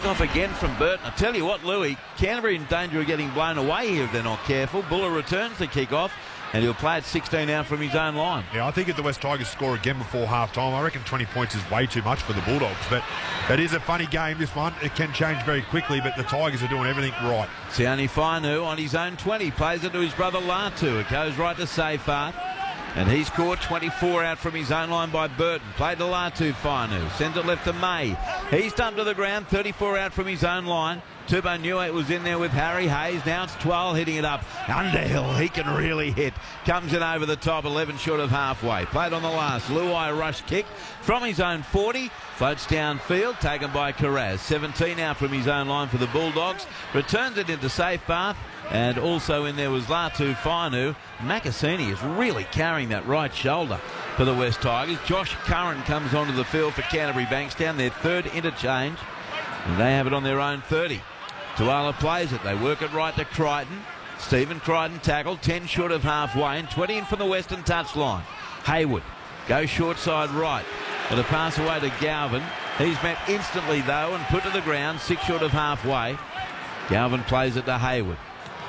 off again from Burton. I tell you what, Louis, Canterbury in danger of getting blown away here if they're not careful. Buller returns the kick off, and he'll play at 16 out from his own line. Yeah, I think if the West Tigers score again before half-time, I reckon 20 points is way too much for the Bulldogs. But it is a funny game, this one. It can change very quickly, but the Tigers are doing everything right. Sione Fainu on his own 20, plays it to his brother Latu. It goes right to Seyfarth. And he's caught 24 out from his own line by Burton. Played to Latu Fainu. Sends it left to May. He's dumped to the ground. 34 out from his own line. Tupouniua was in there with Harry Hayes. Now it's Twal hitting it up. Underhill, he can really hit. Comes in over the top, 11 short of halfway. Played on the last. Luai rush kick from his own 40. Floats downfield, taken by Carraz. 17 out from his own line for the Bulldogs. Returns it into Seyfarth. And also in there was Latu Fainu. Makasini is really carrying that right shoulder for the West Tigers. Josh Curran comes onto the field for Canterbury Bankstown, their third interchange. And they have it on their own 30. Tuala plays it. They work it right to Crichton. Stephen Crichton tackled, 10 short of halfway and 20 in from the western touchline. Hayward goes short side right. But a pass away to Galvin. He's met instantly though and put to the ground, 6 short of halfway. Galvin plays it to Hayward.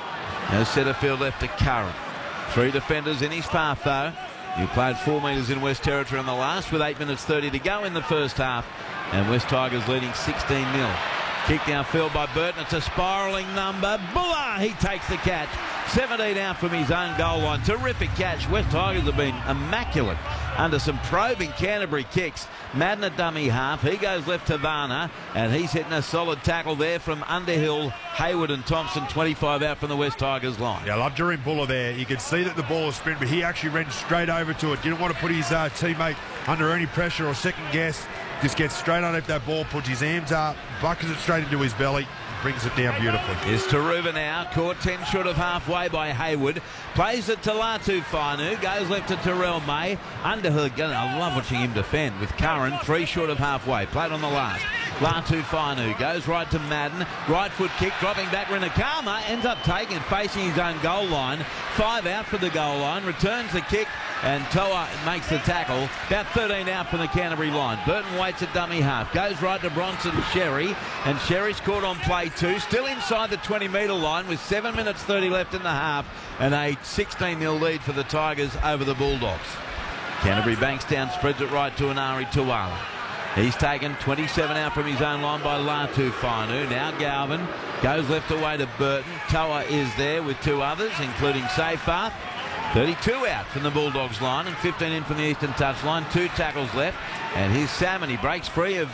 Now centre field left to Curran. 3 defenders in his path though. He played 4 metres in West Territory on the last with 8 minutes 30 to go in the first half. And West Tigers leading 16-0. Kick downfield by Burton. It's a spiralling number. Buller, he takes the catch. 17 out from his own goal line. Terrific catch. West Tigers have been immaculate under some probing Canterbury kicks. Madden at dummy half. He goes left to Varner, and he's hitting a solid tackle there from Underhill, Hayward and Thompson. 25 out from the West Tigers line. Yeah, I love Jeremy Buller there. You could see that the ball was sprint, but he actually ran straight over to it. Didn't want to put his teammate under any pressure or second guess. Just gets straight underneath that ball, puts his arms up, buckets it straight into his belly, brings it down beautifully. Here's Taruva now, caught 10 short of halfway by Hayward. Plays it to Latu Fainu, goes left to Terrell May. Underhill, I love watching him defend with Curran, 3 short of halfway. Played on the last. Latu Fainu goes right to Madden. Right foot kick, dropping back. Rinakama ends up taking it, facing his own goal line. 5 out for the goal line, returns the kick, and Toa makes the tackle. About 13 out from the Canterbury line. Burton waits at dummy half. Goes right to Bronson Sherry. And Sherry's caught on play 2. Still inside the 20-metre line with 7 minutes 30 left in the half. And a 16-0 lead for the Tigers over the Bulldogs. Canterbury Bankstown spreads it right to Anari Tuala. He's taken 27 out from his own line by Latu Fainu. Now Galvin goes left away to Burton. Toa is there with 2 others, including Seyfarth. 32 out from the Bulldogs line and 15 in from the eastern touchline. 2 tackles left. And here's Salmon. He breaks free of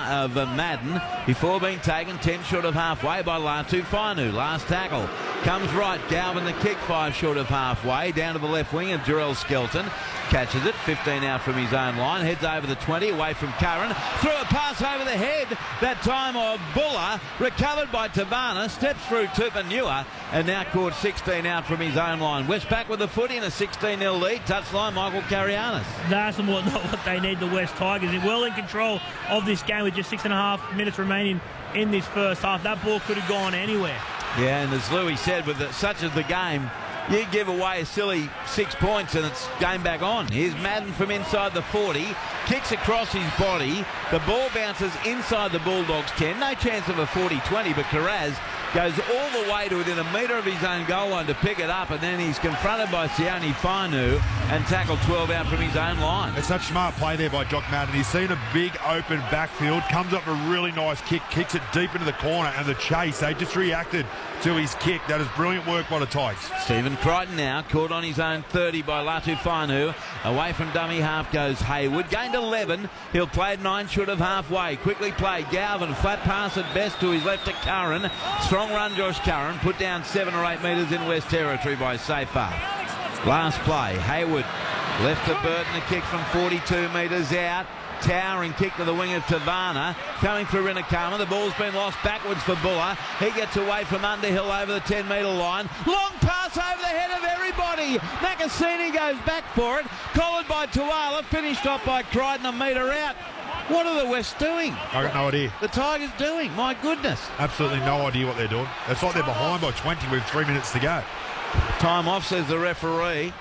Madden before being taken 10 short of halfway by Latu Fainu. Last tackle comes right. Galvin the kick 5 short of halfway. Down to the left wing of Jarrell Skelton. Catches it, 15 out from his own line. Heads over the 20, away from Curran. Through a pass over the head. That time of Buller. Recovered by Tavana. Steps through Tupouniua. And now caught 16 out from his own line. West back with the footy in a 16-0 lead. Touchline, Michael Carianis. That's not what they need, the West Tigers. They're well in control of this game with just 6.5 minutes remaining in this first half. That ball could have gone anywhere. Yeah, and as Louis said, with such as the game, you give away a silly 6 points and it's game back on. Here's Madden from inside the 40. Kicks across his body. The ball bounces inside the Bulldogs 10. No chance of a 40-20, but Carraz goes all the way to within a metre of his own goal line to pick it up, and then he's confronted by Sione Fainu and tackled 12 out from his own line. It's such smart play there by Jock Madden. He's seen a big open backfield, comes up with a really nice kick, kicks it deep into the corner, and the chase, they just reacted to his kick. That is brilliant work by the Tigers. Stephen Crichton now, caught on his own 30 by Latu Fainu. Away from dummy half goes Hayward. Gained 11. He'll play 9 short of halfway. Quickly played. Galvin, flat pass at best to his left to Curran. Strong run, Josh Curran. Put down 7 or 8 metres in West Territory by Seyfarth. Last play, Hayward left to Burton. A kick from 42 metres out. Towering kick to the wing of Tavana. Coming through Rinakama. The ball's been lost backwards for Buller. He gets away from Underhill over the 10-metre line. Long pass over the head of everybody. Nakasini goes back for it. Collared by Tuala. Finished off by Crichton a metre out. What are the West doing? I got no idea. The Tigers doing? My goodness. Absolutely no idea what they're doing. It's like they're behind by 20 with 3 minutes to go. Time off, says the referee.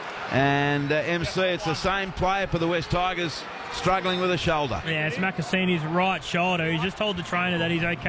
And MC, it's the same player for the West Tigers struggling with a shoulder. Yeah, it's Makasini's right shoulder. He's just told the trainer that he's okay.